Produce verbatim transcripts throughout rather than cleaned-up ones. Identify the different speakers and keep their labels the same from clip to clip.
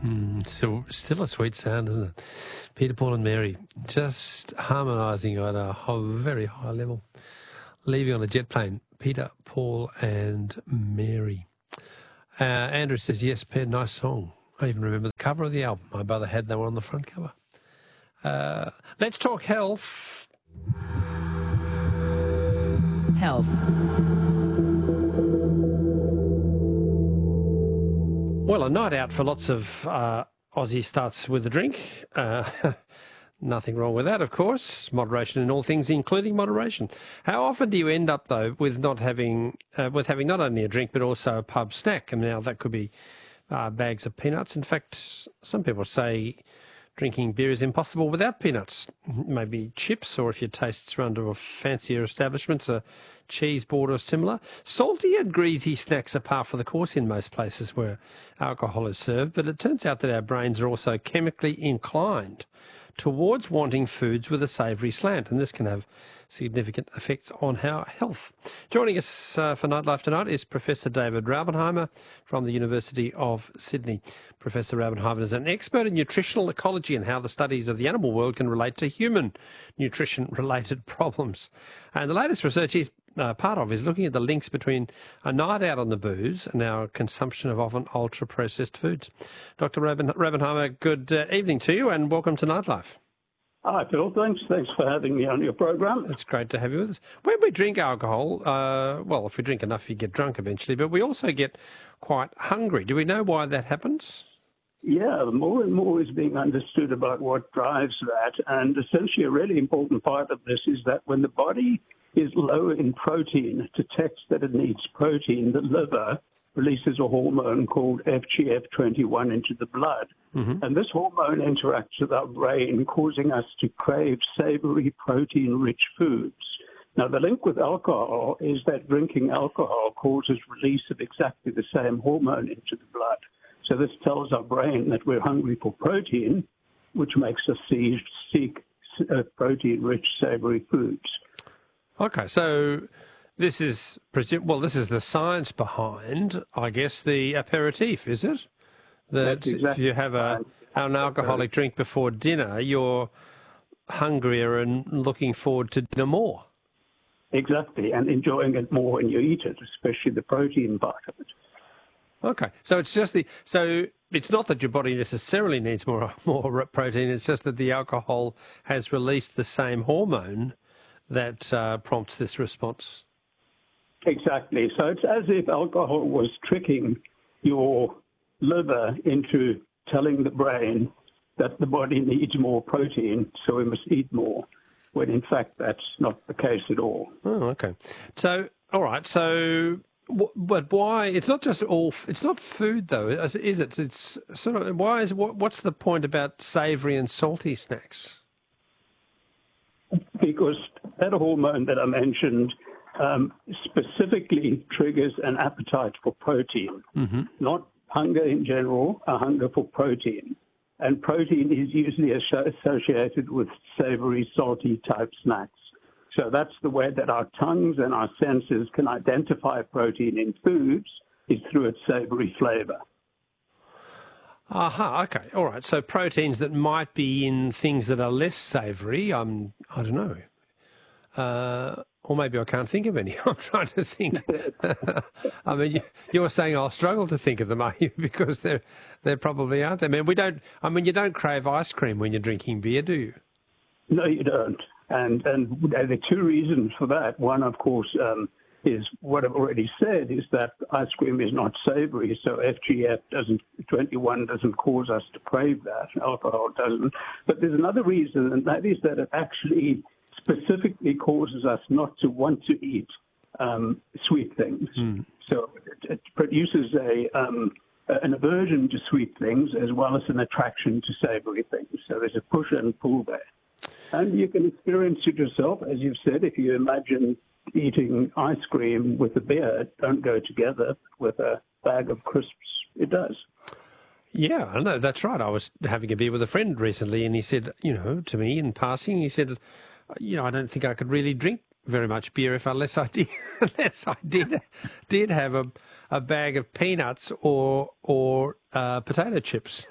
Speaker 1: Mm, so still a sweet sound, isn't it? Peter, Paul and Mary, just harmonising at a ho- very high level. Leaving on a jet plane, Peter, Paul and Mary. Uh, Andrew says, yes, Peter, nice song. I even remember the cover of the album. My brother had, they were on the front cover. Uh, let's talk health.
Speaker 2: Health.
Speaker 1: Well, a night out for lots of uh, Aussie starts with a drink. Uh, nothing wrong with that, of course. Moderation in all things, including moderation. How often do you end up, though, with not having, uh, with having not only a drink but also a pub snack? And now that could be uh, bags of peanuts. In fact, some people say drinking beer is impossible without peanuts. Maybe chips, or if your tastes run to a fancier establishments, a cheese board or similar. Salty and greasy snacks are par for the course in most places where alcohol is served, but it turns out that our brains are also chemically inclined towards wanting foods with a savoury slant, and this can have significant effects on our health. Joining us uh, for Nightlife tonight is Professor David Raubenheimer from the University of Sydney. Professor Raubenheimer is an expert in nutritional ecology and how the studies of the animal world can relate to human nutrition-related problems. And the latest research he's uh, part of is looking at the links between a night out on the booze and our consumption of often ultra-processed foods. Doctor Rauben- Raubenheimer, good uh, evening to you and welcome to Nightlife.
Speaker 3: Hi, Phil. Thanks. Thanks for having me on your program.
Speaker 1: It's great to have you with us. When we drink alcohol, uh, well, if we drink enough, you get drunk eventually, but we also get quite hungry. Do we know why that happens?
Speaker 3: Yeah, more and more is being understood about what drives that. And essentially a really important part of this is that when the body is low in protein, it detects that it needs protein, the liver releases a hormone called F G F twenty-one into the blood. Mm-hmm. And this hormone interacts with our brain, causing us to crave savory, protein-rich foods. Now, the link with alcohol is that drinking alcohol causes release of exactly the same hormone into the blood. So this tells our brain that we're hungry for protein, which makes us see, seek uh, protein-rich, savory foods.
Speaker 1: Okay, so this is, well, this is the science behind, I guess, the aperitif, is it? That exactly if you have a, an alcoholic drink before dinner, you're hungrier and looking forward to dinner more.
Speaker 3: Exactly, and enjoying it more when you eat it, especially the protein part of it.
Speaker 1: Okay, so it's just the so it's not that your body necessarily needs more more protein. It's just that the alcohol has released the same hormone that uh, prompts this response.
Speaker 3: Exactly. So it's as if alcohol was tricking your liver into telling the brain that the body needs more protein, so we must eat more, when in fact that's not the case at all.
Speaker 1: Oh, okay. So, all right. So, but why? It's not just all. It's not food though, is it? It's sort of. Why is what? What's the point about savoury and salty snacks?
Speaker 3: Because that hormone that I mentioned um, specifically triggers an appetite for protein, mm-hmm. not hunger in general, a hunger for protein. And protein is usually associated with savory, salty type snacks. So that's the way that our tongues and our senses can identify protein in foods, is through its savory flavor.
Speaker 1: Aha, okay, all right. So proteins that might be in things that are less savoury, um, I don't know. Uh, or maybe I can't think of any. I'm trying to think. I mean, you, you're saying I'll struggle to think of them, are you? Because there, there probably aren't. I mean, we don't. I mean, you don't crave ice cream when you're drinking beer, do you?
Speaker 3: No, you don't. And and there are two reasons for that. One, of course, um, is what I've already said, is that ice cream is not savory, so F G F doesn't, twenty-one doesn't cause us to crave that. Alcohol doesn't. But there's another reason, and that is that it actually specifically causes us not to want to eat um, sweet things. Mm. So it, it produces a um, an aversion to sweet things as well as an attraction to savory things. So there's a push and pull there. And you can experience it yourself, as you've said, if you imagine eating ice cream with a beer, it don't go together. With a bag of crisps, it does.
Speaker 1: Yeah, I know, that's right. I was having a beer with a friend recently, and he said, you know, to me in passing, he said, you know, I don't think I could really drink very much beer if unless I did unless I did did have a a bag of peanuts or or uh, potato chips.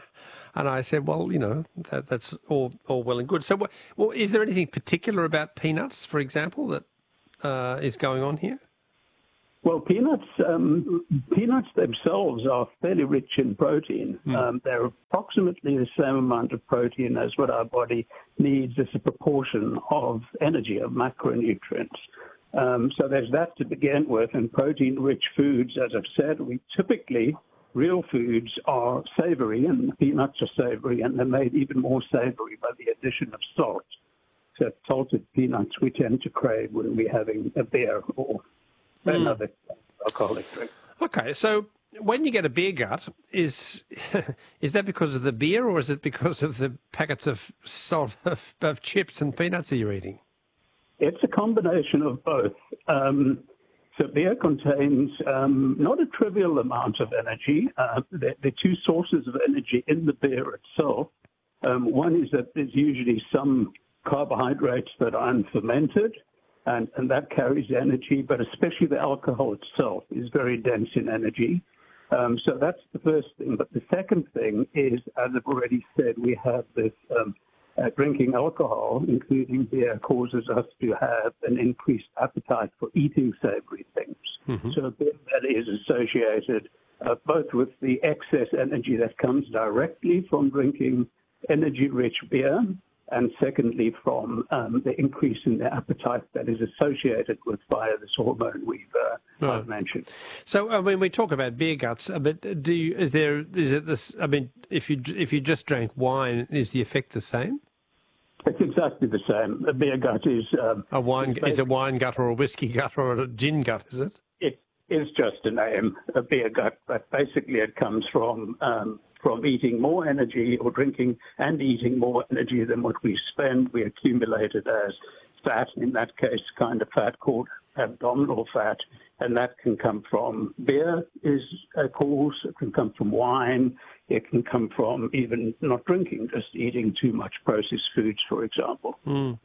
Speaker 1: And I said, well, you know, that, that's all all well and good. So, what, well, is there anything particular about peanuts, for example, that uh, is going on here?
Speaker 3: Well, peanuts um, peanuts themselves are fairly rich in protein. Mm. Um, they're approximately the same amount of protein as what our body needs as a proportion of energy, of macronutrients. Um, so there's that to begin with. And protein-rich foods, as I've said, we typically, real foods are savory, and peanuts are savory, and they're made even more savory by the addition of salt. So salted peanuts we tend to crave when we're having a beer or another alcoholic drink.
Speaker 1: Okay, so when you get a beer gut, is is that because of the beer, or is it because of the packets of salt of, of chips and peanuts that you're eating?
Speaker 3: It's a combination of both. Um, so beer contains um, not a trivial amount of energy. Uh, there, there are two sources of energy in the beer itself. Um, one is that there's usually some carbohydrates that are unfermented, And, and that carries energy, but especially the alcohol itself is very dense in energy. Um, so that's the first thing. But the second thing is, as I've already said, we have this um, uh, drinking alcohol, including beer, causes us to have an increased appetite for eating savory things. Mm-hmm. So beer belly is associated uh, both with the excess energy that comes directly from drinking energy-rich beer, and secondly, from um, the increase in the appetite that is associated with via this hormone we've uh,
Speaker 1: right.
Speaker 3: I've mentioned.
Speaker 1: So, I mean, we talk about beer guts, but do you, is there is it this? I mean, if you if you just drank wine, is the effect the same?
Speaker 3: It's exactly the same. A beer gut is um,
Speaker 1: a wine is a wine gut or a whiskey gut or a gin gut, is it?
Speaker 3: It is just a name, a beer gut, but basically it comes from. Um, From eating more energy or drinking and eating more energy than what we spend, we accumulate it as fat, in that case, kind of fat called abdominal fat. And that can come from beer, is a cause. It can come from wine. It can come from even not drinking, just eating too much processed foods, for example.
Speaker 1: Mm.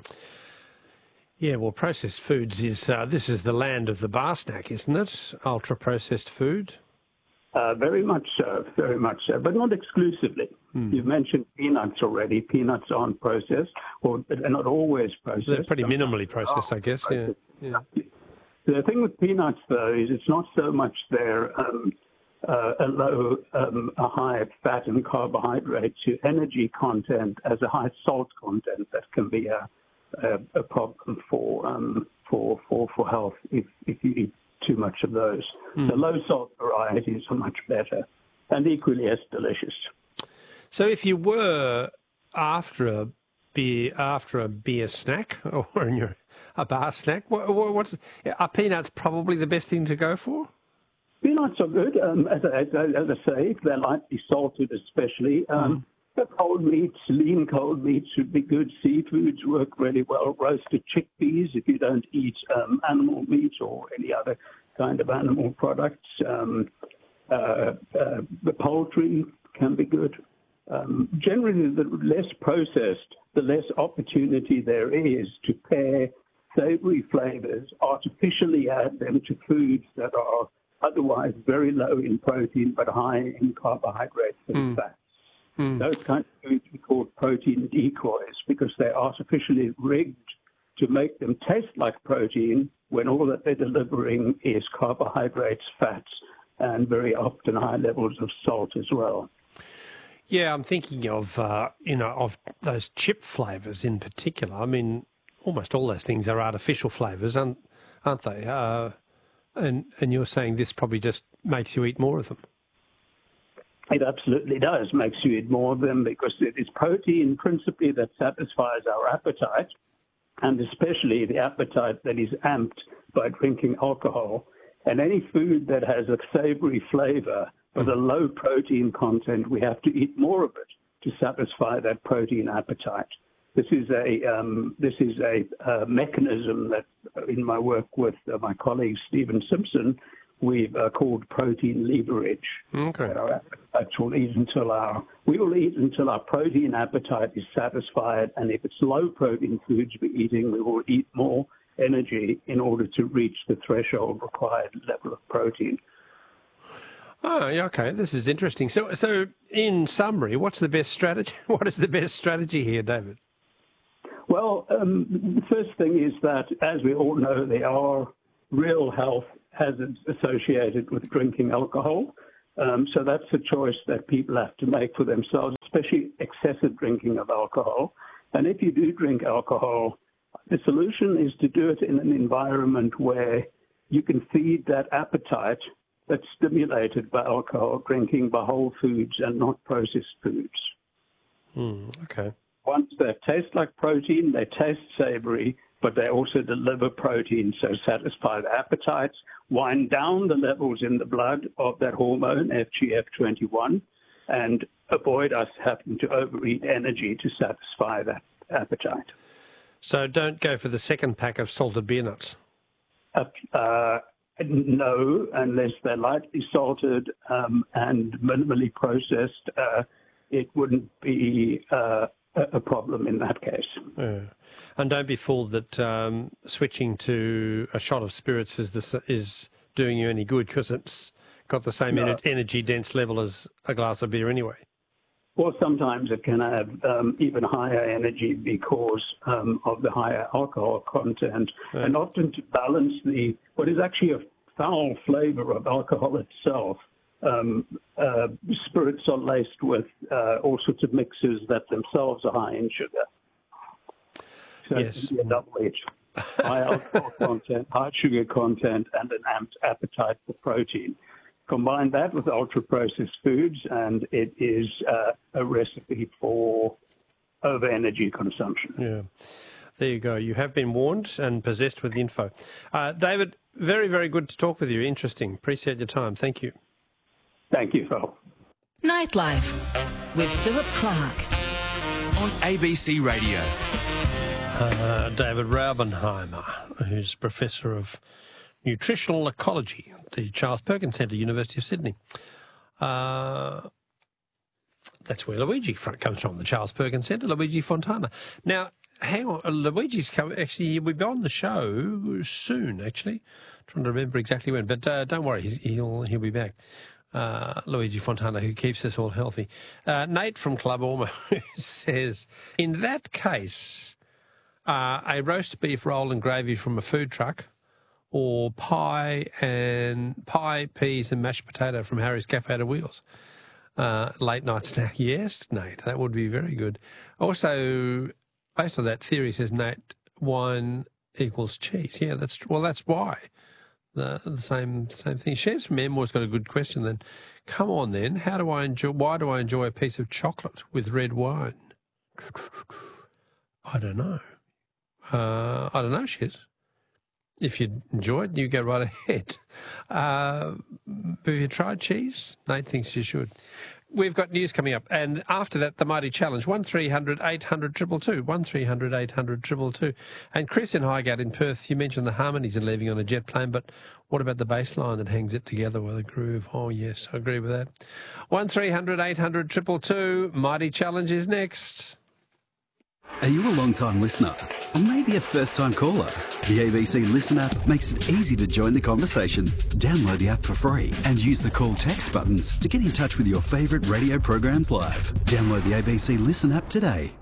Speaker 1: Yeah, well, processed foods is, uh, this is the land of the bar snack, isn't it? Ultra-processed food.
Speaker 3: Uh, very much so, very much so, but not exclusively. Mm. You've mentioned peanuts already. Peanuts aren't processed, or they're not always processed.
Speaker 1: They're pretty minimally processed, I guess. Yeah. yeah.
Speaker 3: The thing with peanuts, though, is it's not so much their um, uh, a low, um, a high fat and carbohydrate to energy content as a high salt content that can be a a, a problem for um, for for for health if if you eat too much of those. Mm. The low salt varieties are much better and equally as delicious.
Speaker 1: So if you were after a beer after a beer snack or in your a bar snack, what, what's are peanuts probably the best thing to go for?
Speaker 3: Peanuts are good, um, as, I, as, as I say, if they're lightly salted, especially. Um, mm. Cold meats, lean cold meats would be good. Seafoods work really well. Roasted chickpeas, if you don't eat um, animal meat or any other kind of animal products. Um, uh, uh, the poultry can be good. Um, generally, the less processed, the less opportunity there is to pair savory flavors, artificially add them to foods that are otherwise very low in protein but high in carbohydrates and mm. fats. Mm. Those kinds of foods we call protein decoys because they're artificially rigged to make them taste like protein when all that they're delivering is carbohydrates, fats, and very often high levels of salt as well.
Speaker 1: Yeah, I'm thinking of, uh, you know, of those chip flavours in particular. I mean, almost all those things are artificial flavours, aren't, aren't they? Uh, and, and you're saying this probably just makes you eat more of them.
Speaker 3: It absolutely does, makes you eat more of them because it is protein principally that satisfies our appetite, and especially the appetite that is amped by drinking alcohol. And any food that has a savory flavor but a low protein content, we have to eat more of it to satisfy that protein appetite. This is a um, this is a, a mechanism that in my work with uh, my colleague Stephen Simpson, we've uh, called protein leverage.
Speaker 1: Okay.
Speaker 3: That our appetite will eat until our we will eat until our protein appetite is satisfied, and if it's low protein foods we're eating, we will eat more. energy in order to reach the threshold required level of protein.
Speaker 1: Oh, yeah, okay. This is interesting. So, so in summary, what's the best strategy? What is the best strategy here, David?
Speaker 3: Well, um, the first thing is that, as we all know, there are real health hazards associated with drinking alcohol. Um, so that's a choice that people have to make for themselves, especially excessive drinking of alcohol. And if you do drink alcohol, the solution is to do it in an environment where you can feed that appetite that's stimulated by alcohol drinking by whole foods and not processed foods.
Speaker 1: Mm, okay.
Speaker 3: Ones that taste like protein, they taste savory, but they also deliver protein, so satisfy the appetites, wind down the levels in the blood of that hormone, F G F twenty-one, and avoid us having to overeat energy to satisfy that appetite.
Speaker 1: So don't go for the second pack of salted beer nuts.
Speaker 3: Uh, uh, no, unless they're lightly salted um, and minimally processed, uh, it wouldn't be uh, a problem in that case.
Speaker 1: Yeah. And don't be fooled that um, switching to a shot of spirits is the, is doing you any good, because it's got the same no. energy dense level as a glass of beer anyway.
Speaker 3: Or sometimes it can have um, even higher energy because um, of the higher alcohol content. Yeah. And often to balance the what is actually a foul flavor of alcohol itself, um, uh, spirits are laced with uh, all sorts of mixes that themselves are high in sugar. So
Speaker 1: yes.
Speaker 3: It can be a double edge. High alcohol content, high sugar content, and an amped appetite for protein. Combine that with ultra-processed foods, and it is uh, a recipe for over-energy consumption.
Speaker 1: Yeah. There you go. You have been warned and possessed with info. Uh, David, very, very good to talk with you. Interesting. Appreciate your time. Thank you.
Speaker 3: Thank you, Phil.
Speaker 2: Nightlife with Philip Clark
Speaker 4: on A B C Radio.
Speaker 1: Uh, David Raubenheimer, who's Professor of Nutritional Ecology at the Charles Perkins Centre, University of Sydney. Uh, that's where Luigi comes from, the Charles Perkins Centre, Luigi Fontana. Now, hang on, Luigi's coming, actually, he'll be on the show soon, actually. I'm trying to remember exactly when, but uh, don't worry, he's, he'll he'll be back. Uh, Luigi Fontana, who keeps us all healthy. Uh, Nate from Club Ormo says, in that case, uh, a roast beef roll and gravy from a food truck, or pie and pie, peas and mashed potato from Harry's Cafe to Wheels. Uh, late night snack. Yes, Nate, that would be very good. Also, based on that theory, says Nate, wine equals cheese. Yeah, that's well, that's why. The, the same same thing. Shares from Memoir's got a good question then. Come on then, how do I enjoy, why do I enjoy a piece of chocolate with red wine? I don't know. Uh, I don't know, Shiz. If you enjoy it, you go right ahead. Uh, have you tried cheese? Nate thinks you should. We've got news coming up, and after that, the Mighty Challenge, one three hundred eight hundred two two two, one three hundred eight hundred two two two. And Chris in Highgate in Perth, you mentioned the harmonies are leaving on a jet plane, but what about the bass line that hangs it together with a groove? Oh, yes, I agree with that. one three hundred eight hundred two two two, Mighty Challenge is next.
Speaker 5: Are you a long-time listener? Or maybe a first-time caller? The A B C Listen app makes it easy to join the conversation. Download the app for free and use the call text buttons to get in touch with your favourite radio programs live. Download the A B C Listen app today.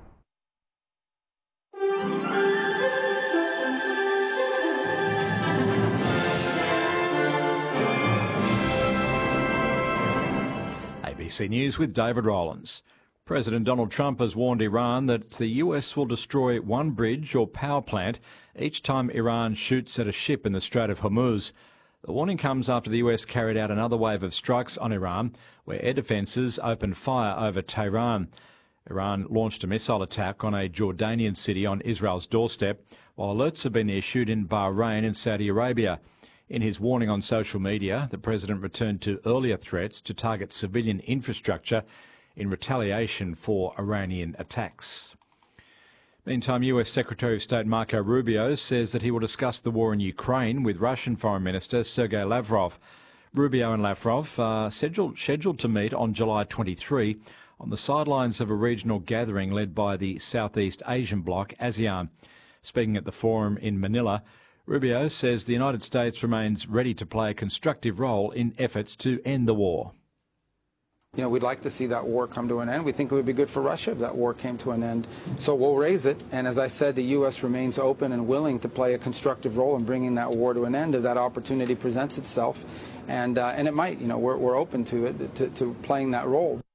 Speaker 6: A B C News with David Rowlands. President Donald Trump has warned Iran that the U S will destroy one bridge or power plant each time Iran shoots at a ship in the Strait of Hormuz. The warning comes after the U S carried out another wave of strikes on Iran, where air defences opened fire over Tehran. Iran launched a missile attack on a Jordanian city on Israel's doorstep, while alerts have been issued in Bahrain and Saudi Arabia. In his warning on social media, the president returned to earlier threats to target civilian infrastructure in retaliation for Iranian attacks. Meantime, U S Secretary of State Marco Rubio says that he will discuss the war in Ukraine with Russian Foreign Minister Sergei Lavrov. Rubio and Lavrov are scheduled, scheduled to meet on July twenty-third on the sidelines of a regional gathering led by the Southeast Asian bloc, ASEAN. Speaking at the forum in Manila, Rubio says the United States remains ready to play a constructive role in efforts to end the war.
Speaker 7: You know, we'd like to see that war come to an end. We think it would be good for Russia if that war came to an end. So we'll raise it. And as I said, the U S remains open and willing to play a constructive role in bringing that war to an end if that opportunity presents itself. And, uh, and it might, you know, we're, we're open to it, to, to playing that role.